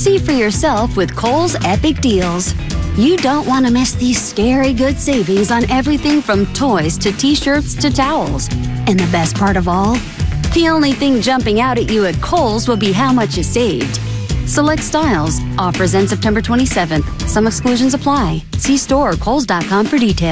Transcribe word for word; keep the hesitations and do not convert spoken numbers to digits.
See for yourself with Kohl's Epic Deals. You don't want to miss these scary good savings on everything from toys to t-shirts to towels. And the best part of all? The only thing jumping out at you at Kohl's will be how much you saved. Select styles. Offers end September twenty-seventh. Some exclusions apply. See store or kohls dot com for details.